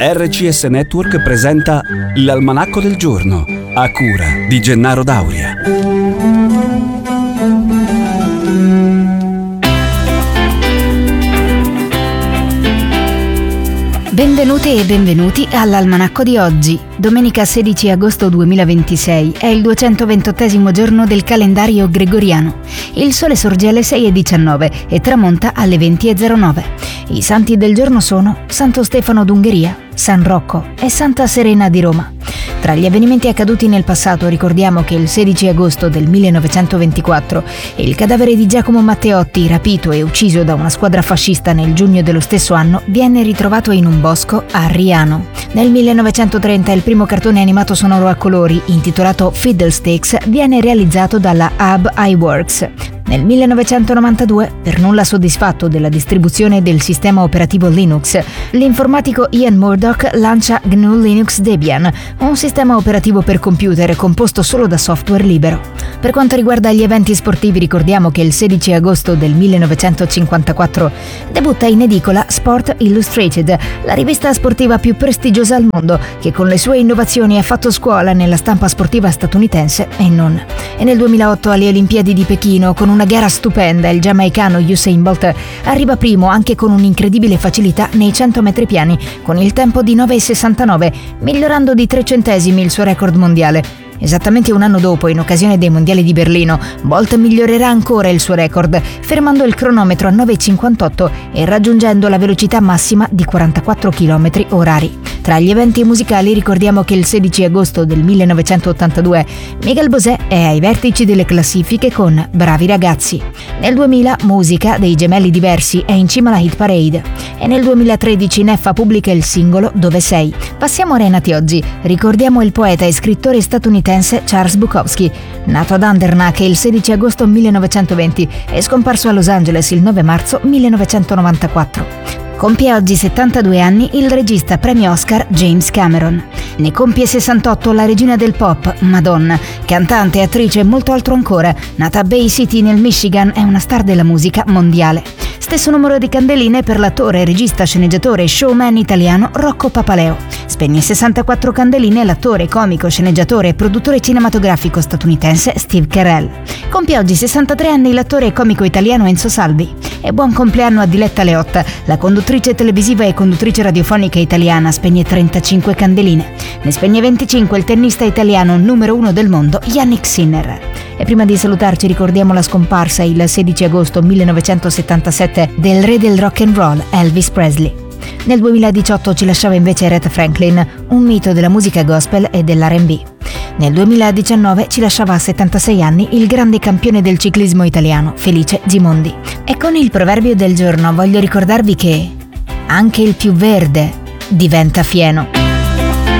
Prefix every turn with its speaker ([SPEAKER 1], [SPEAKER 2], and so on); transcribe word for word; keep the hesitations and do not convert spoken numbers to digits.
[SPEAKER 1] R C S Network presenta l'Almanacco del Giorno, a cura di Gennaro Dauria.
[SPEAKER 2] Benvenute e benvenuti all'Almanacco di oggi, domenica sedici agosto duemilaventisei, è il duecentoventottesimo giorno del calendario gregoriano. Il sole sorge alle sei e diciannove e tramonta alle venti e zero nove. I santi del giorno sono Santo Stefano d'Ungheria, San Rocco e Santa Serena di Roma. Tra gli avvenimenti accaduti nel passato ricordiamo che il sedici agosto del millenovecentoventiquattro il cadavere di Giacomo Matteotti, rapito e ucciso da una squadra fascista nel giugno dello stesso anno, viene ritrovato in un bosco a Riano. Nel millenovecentotrenta il primo cartone animato sonoro a colori, intitolato Fiddlesticks, viene realizzato dalla Hub Iworks. Nel millenovecentonovantadue, per nulla soddisfatto della distribuzione del sistema operativo Linux, l'informatico Ian Murdoch lancia G N U Linux Debian, un sistema operativo per computer composto solo da software libero. Per quanto riguarda gli eventi sportivi, ricordiamo che il sedici agosto del millenovecentocinquantaquattro debutta in edicola Sport Illustrated, la rivista sportiva più prestigiosa al mondo, che con le sue innovazioni ha fatto scuola nella stampa sportiva statunitense e non. E nel duemilaotto alle Olimpiadi di Pechino, con una gara stupenda, il giamaicano Usain Bolt arriva primo anche con un'incredibile facilità nei cento metri piani, con il tempo di nove e sessantanove, migliorando di tre centesimi il suo record mondiale. Esattamente un anno dopo, in occasione dei mondiali di Berlino, Bolt migliorerà ancora il suo record, fermando il cronometro a nove e cinquantotto e raggiungendo la velocità massima di quarantaquattro chilometri orari. Tra gli eventi musicali ricordiamo che il sedici agosto del millenovecentottantadue Miguel Bosé è ai vertici delle classifiche con Bravi ragazzi. Nel duemila Musica dei Gemelli Diversi è in cima alla hit parade e nel duemilatredici Neffa pubblica il singolo Dove sei. Passiamo ai nati oggi. Ricordiamo il poeta e scrittore statunitense Charles Bukowski, nato ad Andernach il sedici agosto millenovecentoventi e scomparso a Los Angeles il nove marzo millenovecentonovantaquattro. Compie oggi settantadue anni il regista premio Oscar James Cameron. Ne compie sessantotto la regina del pop, Madonna, cantante e attrice e molto altro ancora, nata a Bay City nel Michigan, è una star della musica mondiale. Stesso numero di candeline per l'attore, regista, sceneggiatore e showman italiano Rocco Papaleo. Spegne sessantaquattro candeline l'attore, comico, sceneggiatore e produttore cinematografico statunitense Steve Carell. Compie oggi sessantatré anni l'attore e comico italiano Enzo Salvi. E buon compleanno a Diletta Leotta, la conduttrice televisiva e conduttrice radiofonica italiana, spegne trentacinque candeline. Ne spegne venticinque il tennista italiano numero uno del mondo Yannick Sinner. E prima di salutarci ricordiamo la scomparsa il sedici agosto millenovecentosettantasette del re del rock and roll Elvis Presley. Nel duemiladiciotto ci lasciava invece Aretha Franklin, un mito della musica gospel e dell'R and B. Nel duemiladiciannove ci lasciava a settantasei anni il grande campione del ciclismo italiano, Felice Gimondi. E con il proverbio del giorno voglio ricordarvi che anche il più verde diventa fieno.